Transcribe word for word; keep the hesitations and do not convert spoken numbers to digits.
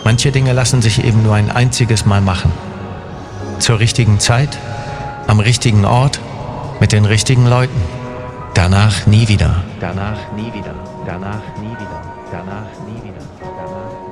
Manche Dinge lassen sich eben nur ein einziges Mal machen. Zur richtigen Zeit, am richtigen Ort, mit den richtigen Leuten. Danach nie wieder. Danach nie wieder. Danach nie wieder. Danach nie wieder.